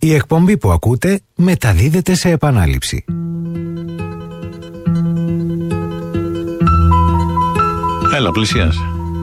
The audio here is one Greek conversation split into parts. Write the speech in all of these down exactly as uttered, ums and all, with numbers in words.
Η εκπομπή που ακούτε μεταδίδεται σε επανάληψη. Έλα, πλησίασε.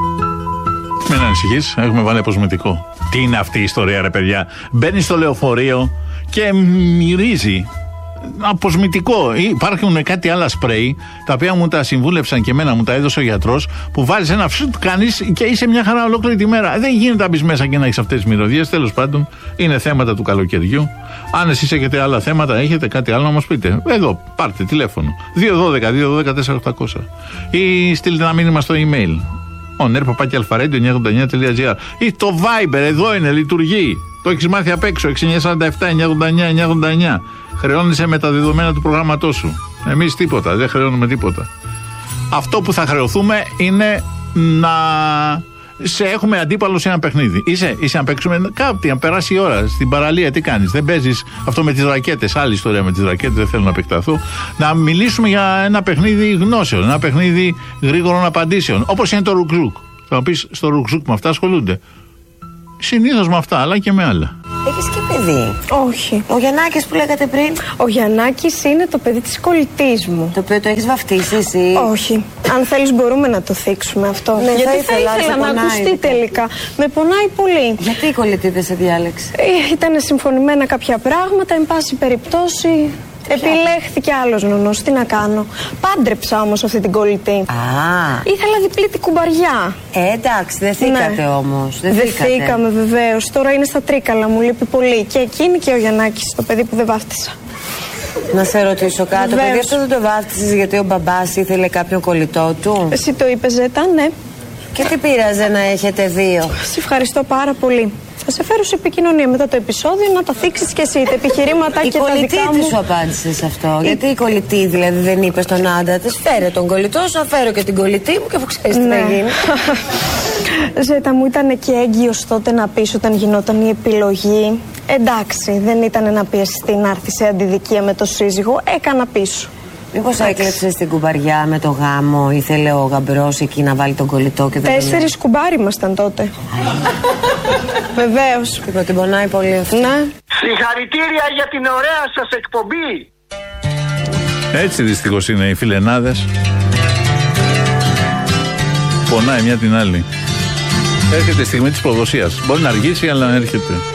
Μην ανησυχείς, έχουμε βάλει αποσμητικό. Τι είναι αυτή η ιστορία, ρε παιδιά? Μπαίνει στο λεωφορείο και μυρίζει. Αποσμητικό. Υπάρχουν κάτι άλλα σπρέι, τα οποία μου τα συμβούλεψαν και εμένα μου τα έδωσε ο γιατρός, που βάζεις ένα φσουτ, κάνεις και είσαι μια χαρά ολόκληρη τη μέρα. Δεν γίνεται να μπεις μέσα και να έχεις αυτές τις μυρωδιές. Τέλος πάντων, είναι θέματα του καλοκαιριού. Αν εσείς έχετε άλλα θέματα, έχετε κάτι άλλο να μας πείτε. Εδώ, πάρτε τηλέφωνο. δύο ένα δύο δύο ένα δύο τέσσερα οκτακόσια ή στείλτε ένα μήνυμα στο email. ονέρ παπάκι αλφαρέντιο εννιακόσια ογδόντα εννιά τελεία τζι άρ ή το Viber, εδώ είναι, λειτουργεί. Το έχεις μάθει απ' έξω. έξι εννιά τέσσερα επτά εννιακόσια ογδόντα εννιά εννιακόσια ογδόντα εννιά. Χρεώνεσαι με τα δεδομένα του προγράμματός σου. Εμείς τίποτα, δεν χρεώνουμε τίποτα. Αυτό που θα χρεωθούμε είναι να σε έχουμε αντίπαλο σε ένα παιχνίδι. Είσαι, είσαι να παίξουμε κάτι, να περάσει η ώρα στην παραλία. Τι κάνεις? Δεν παίζεις αυτό με τις ρακέτες. Άλλη ιστορία με τις ρακέτες, δεν θέλω να επεκταθώ. Να μιλήσουμε για ένα παιχνίδι γνώσεων, ένα παιχνίδι γρήγορων απαντήσεων. Όπως είναι το ρουκζούκ. Θα μου πεις, στο ρουκζούκ με αυτά ασχολούνται. Συνήθως με αυτά, αλλά και με άλλα. Έχεις και παιδί? Όχι. Ο Γιαννάκης που λέγατε πριν? Ο Γιαννάκης είναι το παιδί της κολλητής μου. Το οποίο το έχεις βαφτίσει εσύ? Όχι. Αν θέλεις μπορούμε να το θίξουμε αυτό. Ναι, γιατί θα θα ήθελα, ήθελα να πονάει, ακουστεί δηλαδή. τελικά. Με πονάει πολύ. Γιατί η κολλητή δεν σε διάλεξε? Ε, Ήταν συμφωνημένα κάποια πράγματα, εν πάση περιπτώσει. Επιλέχθηκε άλλος νονός, τι να κάνω. Πάντρεψα όμως αυτή την κολλητή. Α. Ήθελα διπλή την κουμπαριά. Ε, εντάξει, δεν θήκατε Ναι. όμως. Δεν Δεν θήκατε. θήκαμε βεβαίως. Τώρα είναι στα τρίκαλα, μου λείπει πολύ. Και εκείνη και ο Γιαννάκης, το παιδί που δεν βάφτισα. Να σε ρωτήσω κάτι. Το Βεβαίως. παιδί αυτό δεν το βάφτισες γιατί ο μπαμπάς ήθελε κάποιον κολλητό του? Εσύ το είπες, Ζέτα, ναι. Και τι πείραζε να έχετε δύο? Σε ευχαριστώ πάρα πολύ. Θα σε φέρω σε επικοινωνία μετά το επεισόδιο να τα θίξεις και εσύ τα επιχειρήματα Η και τα κολλητή δικά τι μου. σου απάντησε σε αυτό? Γιατί η κολλητή δηλαδή δεν είπε στον άντρα της, φέρε τον κολλητό σου, θα φέρω και την κολλητή μου και αφού ξέρεις τι θα γίνει. Ζέτα μου, ήταν και έγκυος τότε να πεις όταν γινόταν η επιλογή. Εντάξει, δεν ήταν να πιεστεί να έρθει σε αντιδικία με το σύζυγο, έκανα πίσω. Μήπως έκλεψες την κουμπαριά με το γάμο, ήθελε ο γαμπρός εκεί να βάλει τον κολλητό και δεν. Τέσσερις κουμπάρι ήμασταν τότε. Βεβαίως. Τίποτα, την πονάει πολύ αυτό. Ναι. Συγχαρητήρια για την ωραία σας εκπομπή. Έτσι δυστυχώς είναι οι φιλενάδες. Πονάει μια την άλλη. Έρχεται η στιγμή της προδοσίας. Μπορεί να αργήσει, αλλά έρχεται.